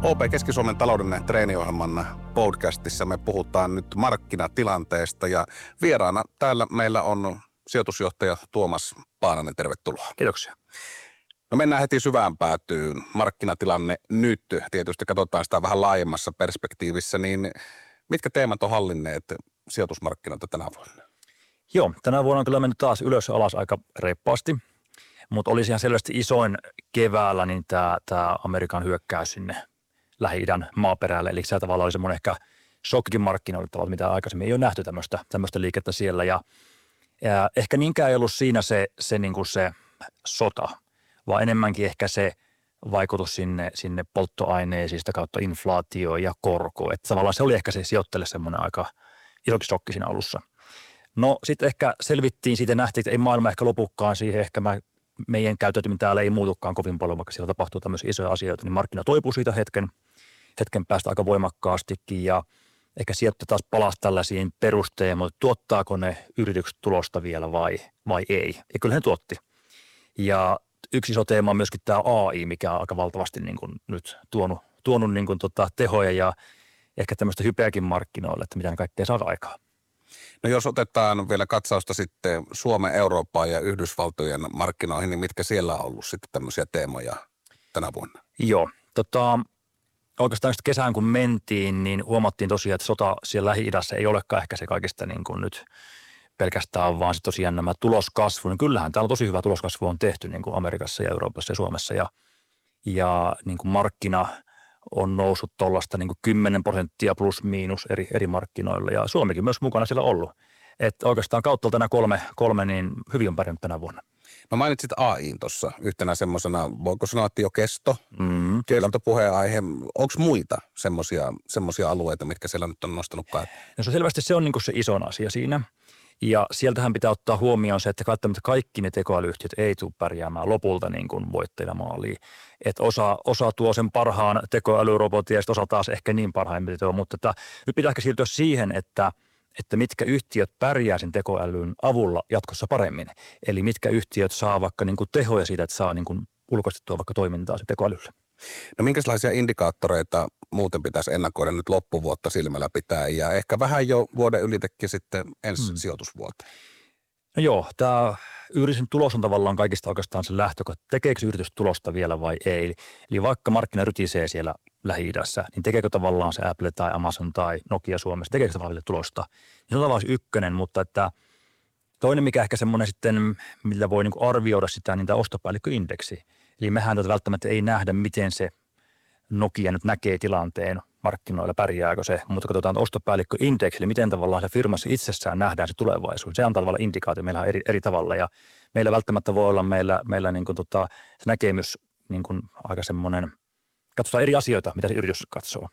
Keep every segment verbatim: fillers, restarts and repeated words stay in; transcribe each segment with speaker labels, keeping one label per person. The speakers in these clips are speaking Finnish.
Speaker 1: O P Keski-Suomen taloudellinen treeniohjelman podcastissa me puhutaan nyt markkinatilanteesta ja vieraana täällä meillä on sijoitusjohtaja Tuomas Paananen. Tervetuloa.
Speaker 2: Kiitoksia.
Speaker 1: No mennään heti syvään päätyyn. Markkinatilanne nyt. Tietysti katsotaan sitä vähän laajemmassa perspektiivissä, niin mitkä teemat on hallinneet sijoitusmarkkinoita tänä vuonna?
Speaker 2: Joo, tänä vuonna on kyllä mennyt taas ylös ja alas aika reippaasti, mutta olisi ihan selvästi isoin keväällä niin tämä, tämä Amerikan hyökkäys sinne Lähi-idän maaperälle. Eli se tavallaan oli semmoinen ehkä shokkikin markkinoille tavalla, mitä aikaisemmin ei ole nähty tämmöistä, tämmöistä liikettä siellä. Ja, ja ehkä niinkään ei ollut siinä se, se, niin kuin se sota, vaan enemmänkin ehkä se vaikutus sinne, sinne polttoaineisiin, sitä kautta inflaatio ja korko. Että tavallaan se oli ehkä se sijoittajille semmoinen aika isokin shokki siinä alussa. No sitten ehkä selvittiin siitä, nähtiin, että ei maailma ehkä lopukkaan siihen, ehkä mä, meidän käyttäytyminen täällä ei muutukaan kovin paljon, vaikka siellä tapahtuu tämmöisiä isoja asioita, niin markkina toipuu siitä hetken, hetken päästä aika voimakkaastikin ja ehkä sieltä taas palasi tällaisiin perusteisiin, mutta tuottaako ne yritykset tulosta vielä vai, vai ei. Ja kyllä he tuotti. Ja yksi iso teema on myöskin tämä A I, mikä on aika valtavasti niin kuin nyt tuonut, tuonut niin kuin tota tehoja ja ehkä tämmöistä hypeäkin markkinoille, että mitä ne kaikkea saa aikaa.
Speaker 1: No jos otetaan vielä katsausta sitten Suomen, Eurooppaan ja Yhdysvaltojen markkinoihin, niin mitkä siellä on ollut sitten tämmöisiä teemoja tänä vuonna?
Speaker 2: Joo, tota, oikeastaan kesään kun mentiin, niin huomattiin tosiaan, että sota siellä Lähi-idässä ei olekaan ehkä se kaikista niin kuin nyt pelkästään, vaan sitten tosiaan nämä tuloskasvu. Niin kyllähän täällä on tosi hyvä tuloskasvu on tehty niin kuin Amerikassa ja Euroopassa ja Suomessa ja, ja niin kuin markkina on noussut tuollaista niin kuin kymmenen prosenttia plus miinus eri, eri markkinoilla ja Suomikin myös mukana siellä ollut. Että oikeastaan kautta tänä kolme, kolme niin hyvin on pärjännyt tänä vuonna.
Speaker 1: No mainitsit A I:n tuossa yhtenä semmoisena, voiko sanoa, että jo kesto,
Speaker 2: mm,
Speaker 1: puheenaihe. Onko muita semmoisia alueita, mitkä siellä nyt on nostanut kai?
Speaker 2: No se selvästi se on niin kuin se iso asia siinä. Ja sieltähän pitää ottaa huomioon se, että välttämättä kaikki ne tekoälyyhtiöt ei tule pärjäämään lopulta niin kuin voittajamaaliin. Että osa, osa tuo sen parhaan tekoälyrobotin ja osa taas ehkä niin parhaimmilta tuo, mutta että nyt pitää ehkä siirtyä siihen, että, että mitkä yhtiöt pärjää sen tekoälyn avulla jatkossa paremmin. Eli mitkä yhtiöt saa vaikka niin kuin tehoja siitä, että saa niin kuin ulkoistettua vaikka toimintaa se tekoälylle.
Speaker 1: No minkälaisia indikaattoreita muuten pitäisi ennakoida nyt loppuvuotta silmällä pitää ja ehkä vähän jo vuoden ylitekin sitten ensi hmm. sijoitusvuoteen?
Speaker 2: No joo, tämä yrityksen tulos on tavallaan kaikista oikeastaan se lähtökohta, tekeekö yritys tulosta vielä vai ei. Eli vaikka markkina rytisee siellä Lähi-idässä, niin tekeekö tavallaan se Apple tai Amazon tai Nokia Suomessa, tekeekö se tavallaan tulosta? Niin se on tavallaan ykkönen, mutta että toinen mikä ehkä semmoinen sitten, millä voi niinku arvioida sitä, niin tämä ostopäällikköindeksi. Eli mehän välttämättä ei nähdä, miten se Nokia nyt näkee tilanteen markkinoilla, pärjääkö se, mutta katsotaan ostopäällikköindeksi, eli miten tavallaan se firmassa itsessään nähdään se tulevaisuus. Se antaa tavallaan indikaatio, meillä on eri, eri tavalla ja meillä välttämättä voi olla meillä, meillä niin kuin tota, se näkemys niin kuin aika semmoinen, katsotaan eri asioita, mitä se yritys katsoo.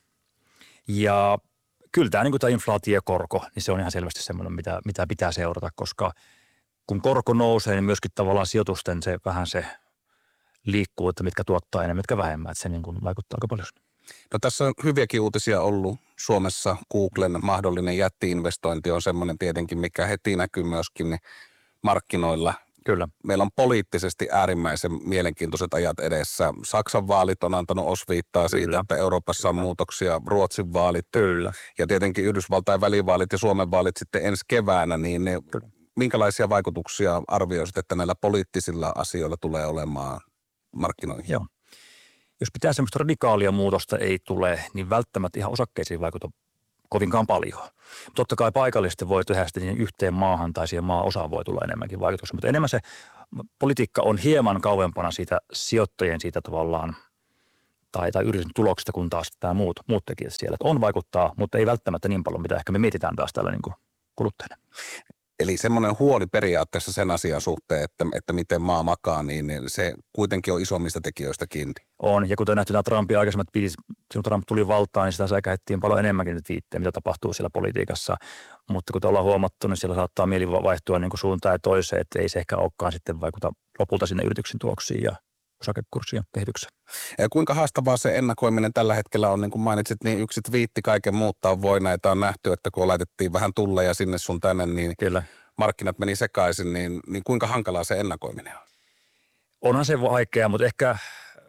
Speaker 2: Ja kyllä tämä, niin kuin tämä inflaatio ja korko, niin se on ihan selvästi semmoinen, mitä, mitä pitää seurata, koska kun korko nousee, niin myöskin tavallaan sijoitusten se vähän se liikkuu, että mitkä tuottaa enemmän, mitkä vähemmän, että se niin kuin vaikuttaa aika paljon.
Speaker 1: No tässä on hyviäkin uutisia ollut Suomessa. Googlen mahdollinen jätti-investointi on semmoinen tietenkin, mikä heti näkyy myöskin markkinoilla.
Speaker 2: Kyllä.
Speaker 1: Meillä on poliittisesti äärimmäisen mielenkiintoiset ajat edessä. Saksan vaalit on antanut osviittaa siitä, Kyllä. että Euroopassa on muutoksia, Ruotsin vaalit
Speaker 2: Kyllä.
Speaker 1: ja tietenkin Yhdysvaltain välivaalit ja Suomen vaalit sitten ensi keväänä, niin ne, minkälaisia vaikutuksia arvioisit, että näillä poliittisilla asioilla tulee olemaan markkinoihin?
Speaker 2: Joo. Jos pitää semmoista radikaalia muutosta ei tule, niin välttämättä ihan osakkeisiin vaikuta kovinkaan paljon. Totta kai paikallisesti voi tehdä sitten yhteen maahan tai siihen maan osaan voi tulla enemmänkin vaikutuksia, mutta enemmän se politiikka on hieman kauempana siitä sijoittajien siitä tavallaan tai, tai yrityksen tuloksista kuin taas tämä muut, muut tekijät siellä. Että on vaikuttaa, mutta ei välttämättä niin paljon, mitä ehkä me mietitään taas tällä niin kuin kuluttajana.
Speaker 1: Eli semmoinen huoli periaatteessa sen asian suhteen, että, että miten maa makaa, niin se kuitenkin on isommista tekijöistä kiinni.
Speaker 2: On, ja kuten nähty nämä Trumpin aikaisemmat piisit, kun Trump tuli valtaan, niin sitä säikähettiin paljon enemmänkin nyt viitteen, mitä tapahtuu siellä politiikassa. Mutta kun ollaan huomattu, niin siellä saattaa mieli vaihtua niin kuin suuntaan ja toiseen, että ei se ehkä olekaan sitten vaikuta lopulta sinne yrityksen tuloksiin ja osakekurssien kehitykseen.
Speaker 1: Ja kuinka haastavaa se ennakoiminen tällä hetkellä on, niin kuin mainitsit, niin yksi twiitti kaiken muuttaa voi. Näitä on nähty, että kun laitettiin vähän tulleja sinne sun tänne, niin
Speaker 2: Kyllä.
Speaker 1: markkinat meni sekaisin, niin, niin kuinka hankalaa se ennakoiminen on?
Speaker 2: Onhan se vaikea, mutta ehkä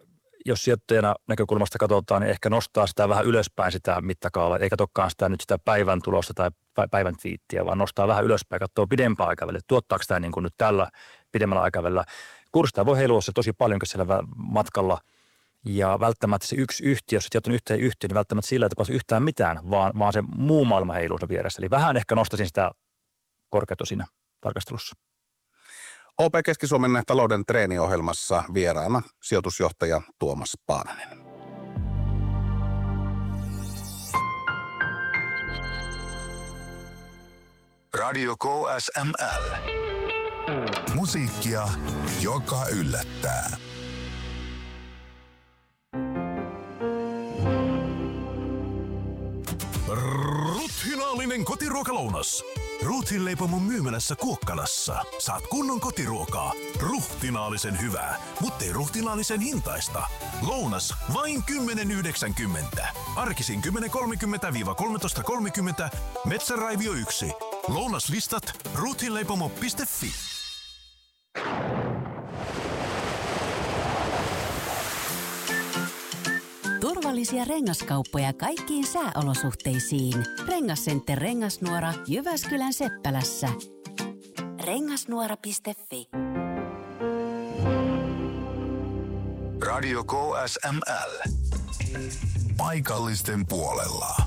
Speaker 2: jos sijoittajana näkökulmasta katsotaan, niin ehkä nostaa sitä vähän ylöspäin sitä mittakaavaa, eikä katsokaan sitä nyt sitä päivän tulosta tai päivän twiittiä, vaan nostaa vähän ylöspäin, katsoo pidempää aikavälillä, tuottaako tämä niin kuin nyt tällä pidemmällä aikavälillä. Kurssia voi heilua se tosi paljonkin siellä matkalla, ja välttämättä se yksi yhtiö, jos olet sijoittanut yhteen yhtiöön, niin välttämättä sillä ei tapahdu yhtään mitään, vaan, vaan se muu maailma heiluu sen vieressä. Eli vähän ehkä nostaisin sitä korkeutta siinä tarkastelussa.
Speaker 1: O P Keski-Suomen talouden treeniohjelmassa vieraana sijoitusjohtaja Tuomas Paananen.
Speaker 3: Radio K S M L. Musiikkia, joka yllättää. Ruthinaallinen kotiruokalounas. Ruthin leipomon myymälässä Kuokkalassa. Saat kunnon kotiruokaa. Ruhtinaallisen hyvää, mutta ei ruhtinaallisen hintaista. Lounas vain kymmenen yhdeksänkymmentä. Arkisin kymmenen kolmekymmentä - kolmetoista kolmekymmentä. Metsäraivio yksi. Lounaslistat ruthinleipomo piste fi.
Speaker 4: Turvallisia rengaskauppoja kaikkiin sääolosuhteisiin. Rengascenter Rengasnuora Jyväskylän Seppälässä. rengasnuora piste fi.
Speaker 3: Radio K S M L. Paikallisten puolella.